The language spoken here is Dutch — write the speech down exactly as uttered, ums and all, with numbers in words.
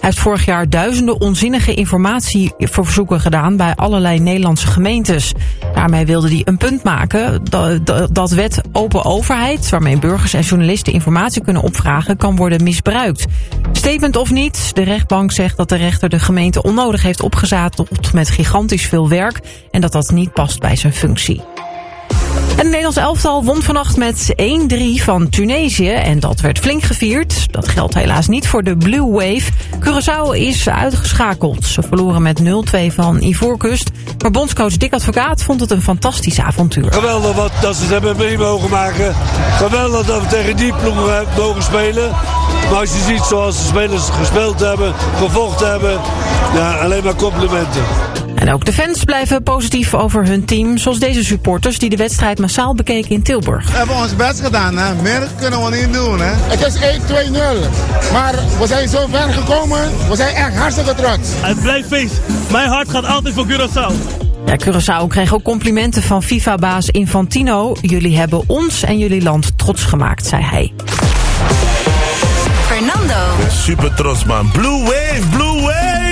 heeft vorig jaar duizenden onzinnige informatieverzoeken gedaan bij allerlei Nederlandse gemeentes. Daarmee wilde hij een punt maken dat, dat, dat wet open overheid, waarmee burgers en journalisten informatie kunnen opvragen, kan worden misbruikt. Statement of niet, de rechtbank zegt dat de rechter de gemeente onnodig heeft opgezadeld met gigantisch veel werk en dat dat niet past bij zijn functie. En het Nederlands elftal won vannacht met één drie van Tunesië en dat werd flink gevierd. Dat geldt helaas niet voor de Blue Wave. Curaçao is uitgeschakeld. Ze verloren met nul twee van Ivoorkust. Maar bondscoach Dick Advocaat vond het een fantastisch avontuur. Geweldig wat dat ze het hebben mee mogen maken. Geweldig dat we tegen die ploegen mogen spelen. Maar als je ziet zoals de spelers gespeeld hebben, gevochten hebben, ja, alleen maar complimenten. En ook de fans blijven positief over hun team, zoals deze supporters die de wedstrijd massaal bekeken in Tilburg. We hebben ons best gedaan, hè. Meer kunnen we niet doen, hè. Het is één twee nul, maar we zijn zo ver gekomen, we zijn echt hartstikke trots. Het blijft feest. Mijn hart gaat altijd voor Curaçao. Ja, Curaçao kreeg ook complimenten van FIFA-baas Infantino. Jullie hebben ons en jullie land trots gemaakt, zei hij. Fernando. Super trots, man. Blue Wave, Blue